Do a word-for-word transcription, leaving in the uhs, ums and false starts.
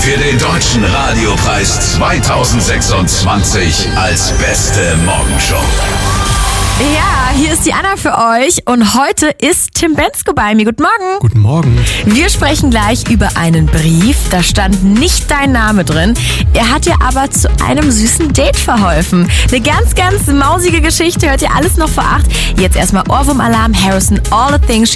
für den Deutschen Radiopreis zwanzig sechsundzwanzig als beste Morgenshow. Ja, hier ist die Anna für euch und heute ist Tim Bendzko bei mir. Guten Morgen. Guten Morgen. Wir sprechen gleich über einen Brief, da stand nicht dein Name drin. Er hat dir aber zu einem süßen Date verholfen. Eine ganz, ganz mausige Geschichte, hört ihr alles noch vor acht. Jetzt erstmal Ohrwurm-Alarm, Harrison, All the Things